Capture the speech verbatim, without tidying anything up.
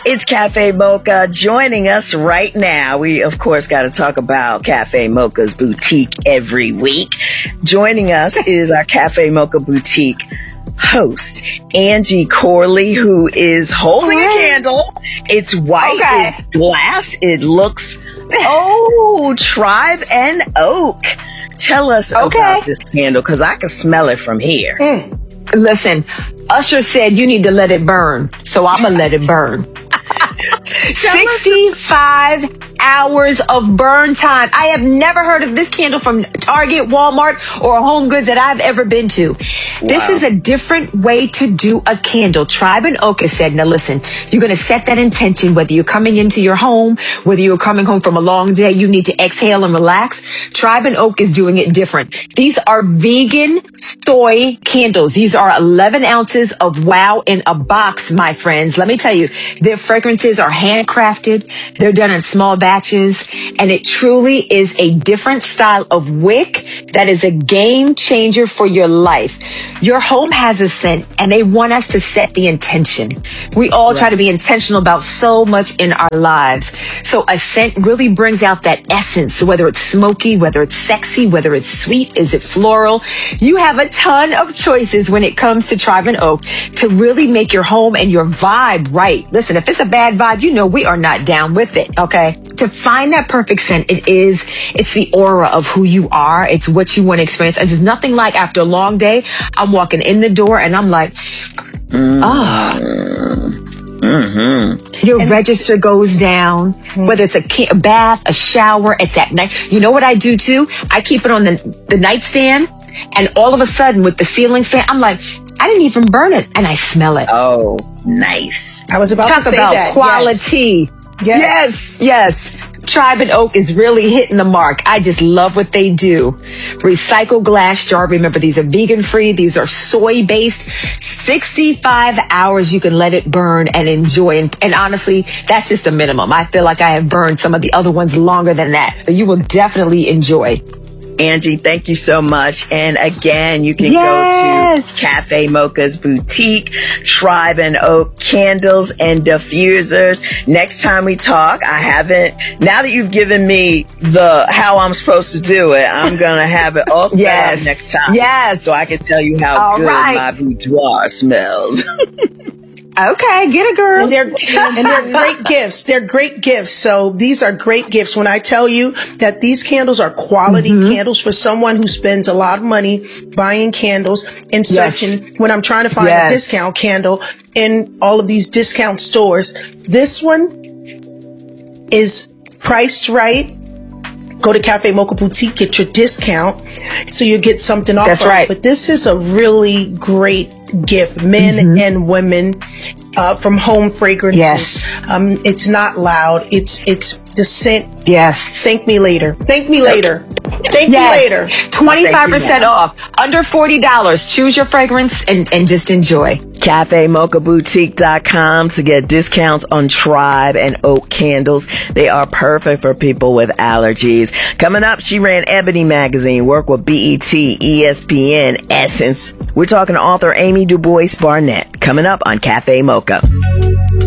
It's Cafe Mocha joining us right now. We, of course, got to talk about Cafe Mocha's boutique every week. Joining us is our Cafe Mocha boutique host, Angie Corley, who is holding right. a candle. It's white, okay. It's glass, it looks, oh, Tribe and Oak. Tell us okay. about this candle, because I can smell it from here. Mm. Listen, Usher said you need to let it burn, so I'm going to let it burn. sixty-five hours of burn time. I have never heard of this candle from Target, Walmart, or Home Goods that I've ever been to. Wow. This is a different way to do a candle. Tribe and Oak has said, now listen, you're going to set that intention, whether you're coming into your home, whether you're coming home from a long day, you need to exhale and relax. Tribe and Oak is doing it different. These are vegan soy candles. These are eleven ounces of wow in a box, my friends. Let me tell you, their fragrances are handcrafted. They're done in small batches, and it truly is a different style of wick that is a game changer for your life. Your home has a scent, and they want us to set the intention. We all right. try to be intentional about so much in our lives. So a scent really brings out that essence. So whether it's smoky, whether it's sexy, whether it's sweet, is it floral? You have a ton of choices when it comes to Tribe and Oak to really make your home and your vibe right. Listen, if it's a bad vibe, you know we are not down with it, okay? To find that perfect scent, it is, it's the aura of who you are. It's what you want to experience. And there's nothing like after a long day, I'm walking in the door and I'm like, ah. Oh. Mm-hmm. Your and register goes down, mm-hmm. whether it's a, ca- a bath, a shower, it's at night. You know what I do too? I keep it on the, the nightstand, and all of a sudden with the ceiling fan, I'm like, I didn't even burn it, and I smell it. Oh, nice. I was about Talk to say about that. Quality. Yes. Yes. Yes. Tribe and Oak is really hitting the mark. I just love what they do. Recycled glass jar. Remember, these are vegan free. These are soy based. sixty-five hours you can let it burn and enjoy. And, and honestly, that's just the minimum. I feel like I have burned some of the other ones longer than that. So you will definitely enjoy. Angie, thank you so much. And again, you can yes. go to Cafe Mocha's boutique, Tribe and Oak candles and diffusers. Next time we talk, I haven't, now that you've given me the, how I'm supposed to do it, I'm going to have it all set yes. up next time. Yes. So I can tell you how all good right. my boudoir smells. Okay, get a girl. And they're, and they're great gifts. They're great gifts. So these are great gifts. When I tell you that these candles are quality mm-hmm. candles for someone who spends a lot of money buying candles and searching yes. when I'm trying to find yes. a discount candle in all of these discount stores. This one is priced right. Go to Cafe Mocha Boutique, get your discount so you get something off. That's of right. It. But this is a really great gift, men mm-hmm. and women, uh, from Home Fragrances. Yes. Um, it's not loud. It's it's the scent. Yes. Thank me later. Thank me later. Thank yes. me later. twenty-five percent off. Under forty dollars. Choose your fragrance and, and just enjoy. Cafe Mocha Boutique dot com to get discounts on Tribe and Oak candles. They are perfect for people with allergies. Coming up, she ran Ebony Magazine, worked with B E T, E S P N, Essence. We're talking to author Amy DuBois Barnett. Coming up on Cafe Mocha.